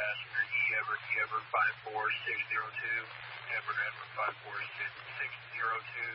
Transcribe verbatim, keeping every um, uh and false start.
passenger E Everett, E Everett five four six zero two, Everett, Everett five four six zero two,